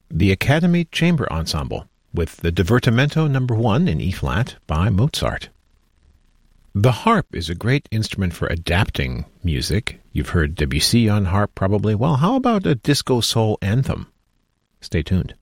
the Academy Chamber Ensemble with the Divertimento No. 1 in E-flat by Mozart. The harp is a great instrument for adapting music. You've heard Debussy on harp probably. Well, how about a disco soul anthem? Stay tuned.